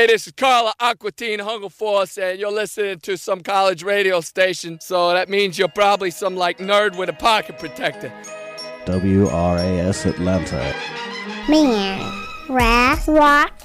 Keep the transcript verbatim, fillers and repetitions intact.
Hey, this is Carla Aquatine Hungerforce, and you're listening to some college radio station, so that means you're probably some, like, nerd with a pocket protector. W R A S Atlanta. Man, Ras Rock